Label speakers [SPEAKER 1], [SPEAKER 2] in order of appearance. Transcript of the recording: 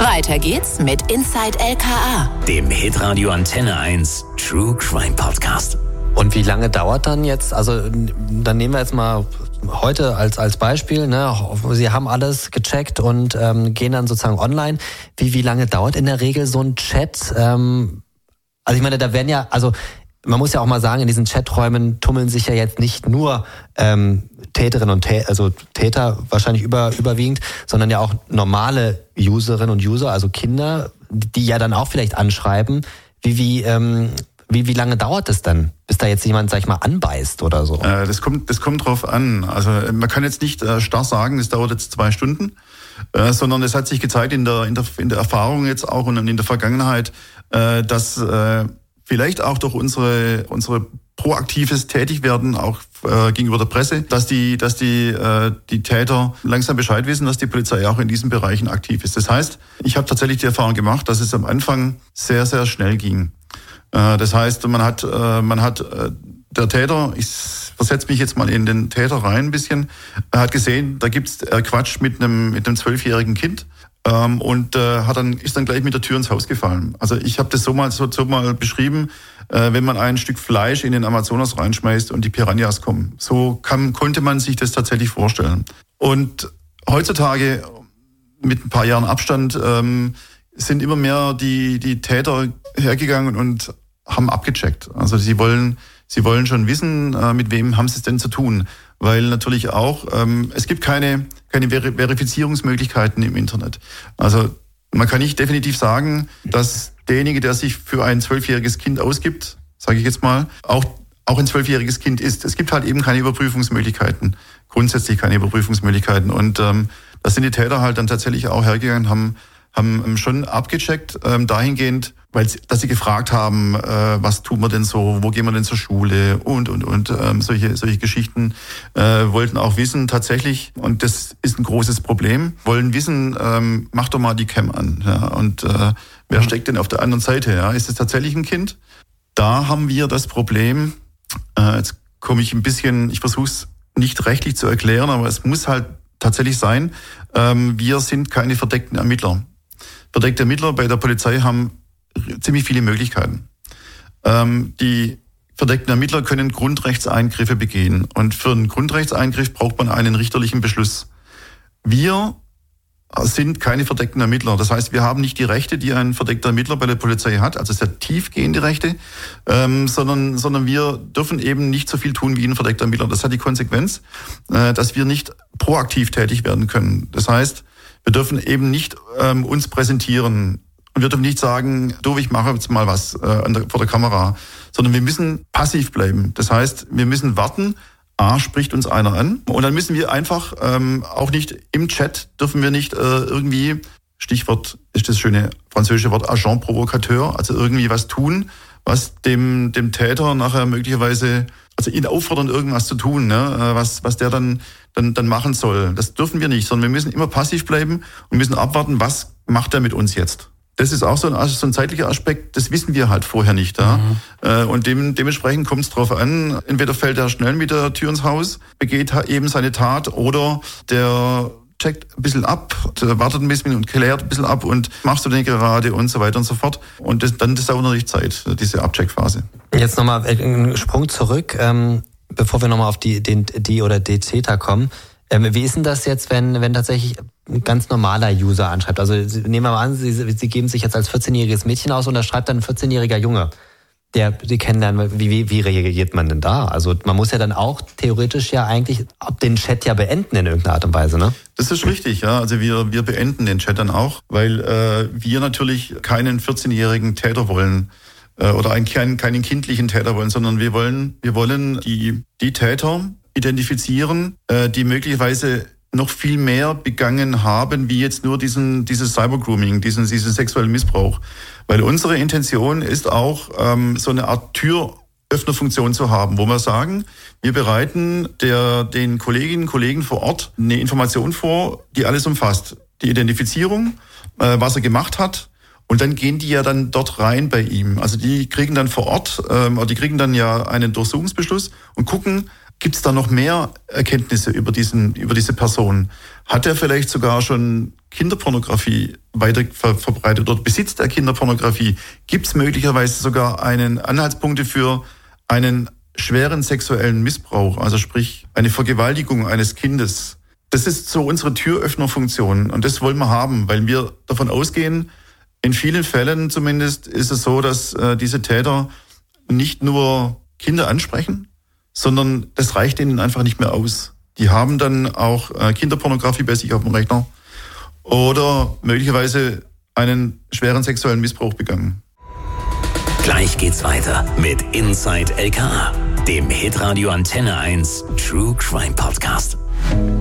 [SPEAKER 1] Weiter geht's mit Inside LKA,
[SPEAKER 2] dem Hitradio Antenne 1 True Crime Podcast.
[SPEAKER 3] Und wie lange dauert dann jetzt, also dann nehmen wir jetzt mal heute als Beispiel, ne? Sie haben alles gecheckt und gehen dann sozusagen online. Wie lange dauert in der Regel so ein Chat? Also ich meine, da werden ja, also man muss ja auch mal sagen, in diesen Chaträumen tummeln sich ja jetzt nicht nur Täterinnen und Täter wahrscheinlich überwiegend, sondern ja auch normale Userinnen und User, also Kinder, die ja dann auch vielleicht anschreiben. Wie lange dauert es dann, bis da jetzt jemand, sag ich mal, anbeißt oder so?
[SPEAKER 4] Das kommt drauf an. Also man kann jetzt nicht starr sagen, es dauert jetzt 2 Stunden, sondern es hat sich gezeigt in der Erfahrung jetzt auch und in der Vergangenheit, dass vielleicht auch durch unsere proaktives Tätigwerden auch gegenüber der Presse, dass die Täter langsam Bescheid wissen, dass die Polizei auch in diesen Bereichen aktiv ist. Das heißt, ich habe tatsächlich die Erfahrung gemacht, dass es am Anfang sehr, sehr schnell ging. Das heißt, man hat der Täter, ich versetze mich jetzt mal in den Täter rein ein bisschen, hat gesehen, da gibt's Quatsch mit einem 12-jährigen Kind. Und ist dann gleich mit der Tür ins Haus gefallen. Also ich habe das so mal beschrieben, wenn man ein Stück Fleisch in den Amazonas reinschmeißt und die Piranhas kommen. So konnte man sich das tatsächlich vorstellen. Und heutzutage, mit ein paar Jahren Abstand, sind immer mehr die Täter hergegangen und haben abgecheckt. Also sie wollen schon wissen, mit wem haben sie es denn zu tun. Weil natürlich auch, es gibt keine Verifizierungsmöglichkeiten im Internet. Also man kann nicht definitiv sagen, dass derjenige, der sich für ein 12-jähriges Kind ausgibt, sage ich jetzt mal, auch ein 12-jähriges Kind ist. Es gibt halt eben keine Überprüfungsmöglichkeiten, grundsätzlich keine Überprüfungsmöglichkeiten. Und da sind die Täter halt dann tatsächlich auch hergegangen, haben schon abgecheckt, dahingehend, dass sie gefragt haben, was tun wir denn so, wo gehen wir denn zur Schule und solche Geschichten, wollten auch wissen tatsächlich, und das ist ein großes Problem, wollen wissen, mach doch mal die Cam an, ja, und wer steckt denn auf der anderen Seite, ja, ist es tatsächlich ein Kind? Da haben wir das Problem, jetzt komme ich ein bisschen, ich versuche es nicht rechtlich zu erklären, aber es muss halt tatsächlich sein, wir sind keine verdeckten Ermittler. Verdeckte Ermittler bei der Polizei haben ziemlich viele Möglichkeiten. Die verdeckten Ermittler können Grundrechtseingriffe begehen. Und für einen Grundrechtseingriff braucht man einen richterlichen Beschluss. Wir sind keine verdeckten Ermittler. Das heißt, wir haben nicht die Rechte, die ein verdeckter Ermittler bei der Polizei hat, also sehr tiefgehende Rechte, sondern wir dürfen eben nicht so viel tun wie ein verdeckter Ermittler. Das hat die Konsequenz, dass wir nicht proaktiv tätig werden können. Das heißt, wir dürfen eben nicht uns präsentieren. Und wir dürfen nicht sagen, ich mache jetzt mal was vor der Kamera, sondern wir müssen passiv bleiben. Das heißt, wir müssen warten, spricht uns einer an. Und dann müssen wir einfach auch nicht im Chat, dürfen wir nicht irgendwie, Stichwort ist das schöne französische Wort Agent Provocateur, also irgendwie was tun, was dem Täter nachher möglicherweise, also ihn auffordern, irgendwas zu tun, ne, was der dann machen soll. Das dürfen wir nicht, sondern wir müssen immer passiv bleiben und müssen abwarten, was macht er mit uns jetzt. Das ist auch so ein zeitlicher Aspekt, das wissen wir halt vorher nicht. Ja? Und dementsprechend kommt es drauf an, entweder fällt er schnell mit der Tür ins Haus, begeht eben seine Tat, oder der checkt ein bisschen ab, wartet ein bisschen und klärt ein bisschen ab und machst du denn gerade und so weiter und so fort. Und das dauert natürlich Zeit, diese Abcheckphase.
[SPEAKER 3] Jetzt nochmal einen Sprung zurück, bevor wir nochmal auf die oder die Täter kommen. Wie ist denn das jetzt, wenn tatsächlich ein ganz normaler User anschreibt? Also nehmen wir mal an, Sie geben sich jetzt als 14-jähriges Mädchen aus und da schreibt dann ein 14-jähriger Junge, der Sie kennenlernen. Wie reagiert man denn da? Also man muss ja dann auch theoretisch ja eigentlich den Chat ja beenden in irgendeiner Art und Weise, ne?
[SPEAKER 4] Das ist richtig, ja. Also wir beenden den Chat dann auch, weil wir natürlich keinen 14-jährigen Täter wollen oder keinen kindlichen Täter wollen, sondern wir wollen die Täter identifizieren, die möglicherweise noch viel mehr begangen haben, wie jetzt nur dieses Cybergrooming, diesen sexuellen Missbrauch. Weil unsere Intention ist auch, so eine Art Türöffnerfunktion zu haben, wo wir sagen, wir bereiten den Kolleginnen und Kollegen vor Ort eine Information vor, die alles umfasst. Die Identifizierung, was er gemacht hat, und dann gehen die ja dann dort rein bei ihm. Also die kriegen dann vor Ort, die kriegen dann ja einen Durchsuchungsbeschluss und gucken, gibt es da noch mehr Erkenntnisse über diese Person? Hat er vielleicht sogar schon Kinderpornografie weiter verbreitet oder Besitz der Kinderpornografie, gibt es möglicherweise sogar Anhaltspunkte für einen schweren sexuellen Missbrauch, also sprich eine Vergewaltigung eines Kindes. Das ist so unsere Türöffnerfunktion und das wollen wir haben, weil wir davon ausgehen, in vielen Fällen zumindest ist es so, dass diese Täter nicht nur Kinder ansprechen, sondern das reicht ihnen einfach nicht mehr aus. Die haben dann auch Kinderpornografie bei sich auf dem Rechner oder möglicherweise einen schweren sexuellen Missbrauch begangen.
[SPEAKER 2] Gleich geht's weiter mit Inside LKA, dem Hitradio Antenne 1 True Crime Podcast.